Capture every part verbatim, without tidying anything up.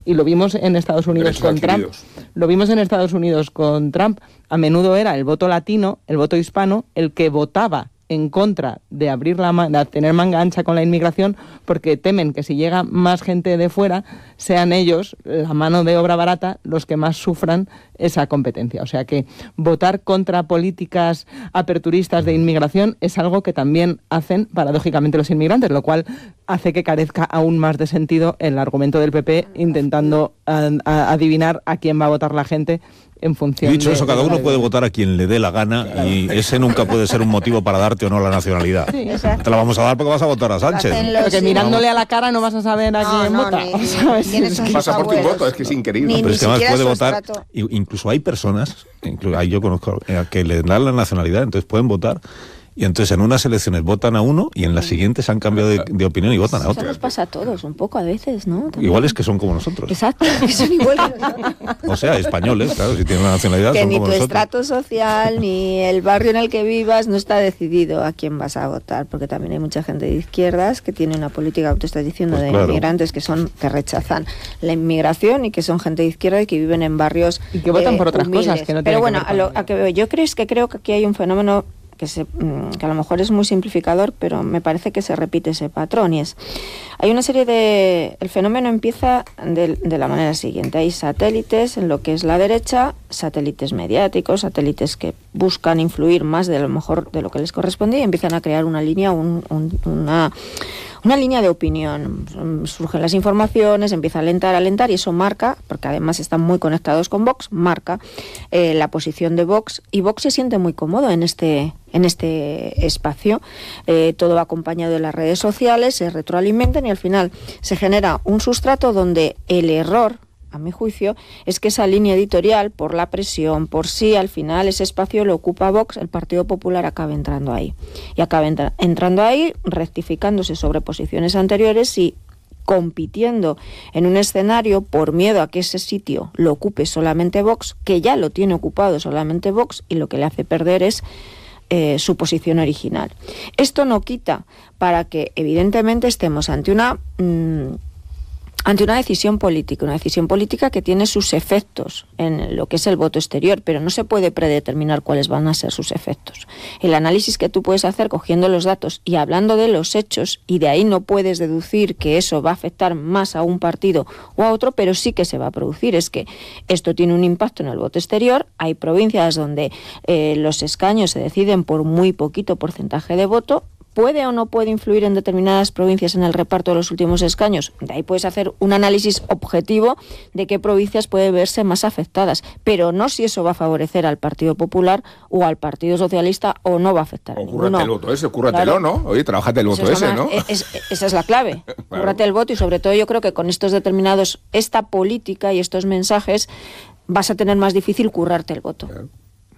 Y lo vimos en Estados Unidos con Trump. Lo vimos en Estados Unidos con Trump. A menudo era el voto latino, el voto hispano, el que votaba en contra de abrir la ma- de tener manga ancha con la inmigración, porque temen que si llega más gente de fuera, sean ellos, la mano de obra barata, los que más sufran esa competencia. O sea que votar contra políticas aperturistas de inmigración es algo que también hacen, paradójicamente, los inmigrantes, lo cual hace que carezca aún más de sentido el argumento del P P intentando a, a, adivinar a quién va a votar la gente en función. Dicho de, eso, cada uno puede votar a quien le dé la gana, claro, y ese nunca puede ser un motivo para darte o no la nacionalidad. Sí, te la vamos a dar porque vas a votar a Sánchez. Porque sí, mirándole vamos a la cara no vas a saber a quién no, vota. Ni, ¿sabes? Es que pasaporte y voto, es que es increíble. Ni, Pero es que además puede votar, trato. Incluso hay personas, incluso, yo conozco, que le dan la nacionalidad, entonces pueden votar. Y entonces en unas elecciones votan a uno y en las siguientes han cambiado de, de opinión y votan a otro. Eso nos pasa a todos, un poco a veces, ¿no? También. Igual es que son como nosotros. Exacto, que son igual que nosotros. O sea, españoles, claro, si tienen una nacionalidad que son ni como tu nosotros. estrato social, ni el barrio en el que vivas no está decidido a quién vas a votar, porque también hay mucha gente de izquierdas que tiene una política, tú estás diciendo, pues de claro. inmigrantes que son que rechazan la inmigración y que son gente de izquierda y que viven en barrios y que votan eh, por otras humildes. cosas que no tienen Pero bueno, que ver a lo a que veo, yo creo es que creo que aquí hay un fenómeno que, se, que a lo mejor es muy simplificador, pero me parece que se repite ese patrón, y es, hay una serie de... El fenómeno empieza de, de la manera siguiente: hay satélites en lo que es la derecha, satélites mediáticos, satélites que buscan influir más de lo mejor de lo que les corresponde y empiezan a crear una línea, un, un, una... una línea de opinión. Surgen las informaciones, empieza a alentar, a alentar, y eso marca, porque además están muy conectados con Vox, marca eh, la posición de Vox, y Vox se siente muy cómodo en este, en este espacio. Eh, todo va acompañado de las redes sociales, se retroalimentan y al final se genera un sustrato donde el error, a mi juicio, es que esa línea editorial, por la presión, por si al final ese espacio lo ocupa Vox, el Partido Popular acaba entrando ahí. Y acaba entra- entrando ahí, rectificándose sobre posiciones anteriores y compitiendo en un escenario por miedo a que ese sitio lo ocupe solamente Vox, que ya lo tiene ocupado solamente Vox, y lo que le hace perder es eh, su posición original. Esto no quita para que, evidentemente, estemos ante una... Mmm, ante una decisión política, una decisión política que tiene sus efectos en lo que es el voto exterior, pero no se puede predeterminar cuáles van a ser sus efectos. El análisis que tú puedes hacer cogiendo los datos y hablando de los hechos, y de ahí no puedes deducir que eso va a afectar más a un partido o a otro, pero sí que se va a producir, es que esto tiene un impacto en el voto exterior. Hay provincias donde eh, los escaños se deciden por muy poquito porcentaje de voto. ¿Puede o no puede influir en determinadas provincias en el reparto de los últimos escaños? De ahí puedes hacer un análisis objetivo de qué provincias pueden verse más afectadas, pero no si eso va a favorecer al Partido Popular o al Partido Socialista, o no va a afectar a ninguno. Cúrrate el voto ese, cúrratelo, claro. ¿no? Oye, trabájate el voto ese, ¿no? Es, es, esa es la clave, claro. Cúrrate el voto, y sobre todo yo creo que con estos determinados, esta política y estos mensajes, vas a tener más difícil currarte el voto. Claro.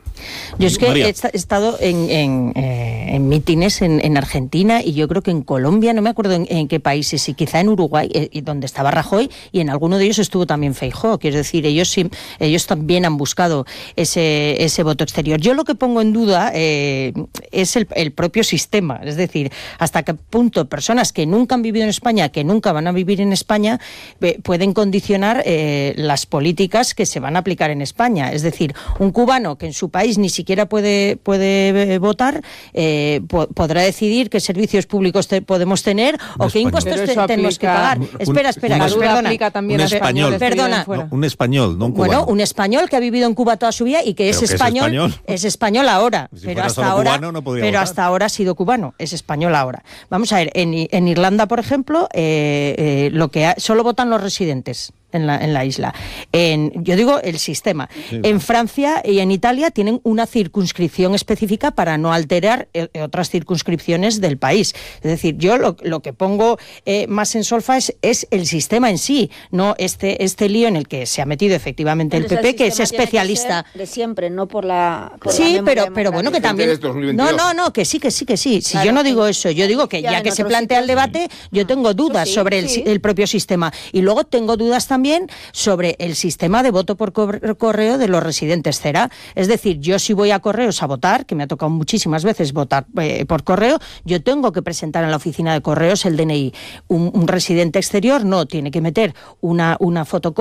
Yo es que María. he estado en, en, eh, en mítines en, en Argentina, y yo creo que en Colombia, no me acuerdo en, en qué países, y quizá en Uruguay, eh, donde estaba Rajoy, y en alguno de ellos estuvo también Feijóo. Quiero decir, ellos sí, ellos también han buscado ese, ese voto exterior. Yo lo que pongo en duda eh, es el, el propio sistema, es decir, hasta qué punto personas que nunca han vivido en España, que nunca van a vivir en España, eh, pueden condicionar eh, las políticas que se van a aplicar en España. Es decir, un cubano que en su país ni siquiera puede puede votar, eh, po- podrá decidir qué servicios públicos te, podemos tener o qué impuestos te, tenemos que pagar. Un, espera, espera, un, que, perdona. Aplica también un a español, perdona. No, un español, no un cubano. Bueno, un español que ha vivido en Cuba toda su vida y que es, que español, es español, es español ahora, si pero hasta ahora, cubano, no podría pero votar. hasta ahora ha sido cubano, es español ahora. Vamos a ver, en, en Irlanda, por ejemplo, eh, eh, lo que ha, solo votan los residentes en la, en la isla. En, yo digo el sistema. Sí, en Francia y en Italia tienen una circunscripción específica para no alterar eh, otras circunscripciones del país. Es decir, yo lo, lo que pongo eh, más en solfa es, es el sistema en sí, no este, este lío en el que se ha metido efectivamente el P P, que es especialista. De siempre, no por la... Por sí, la pero, pero bueno, que también... No, no, no, que sí, que sí, que sí. Si claro, yo no digo eso, yo digo que ya, ya que se plantea el debate, yo tengo dudas sí, sobre sí. El, el propio sistema. Y luego tengo dudas también sobre el sistema de voto por correo de los residentes cera. Es decir, yo si voy a correos a votar, que me ha tocado muchísimas veces votar eh, por correo, yo tengo que presentar en la oficina de correos el D N I. Un, un residente exterior no, tiene que meter una, una fotocopia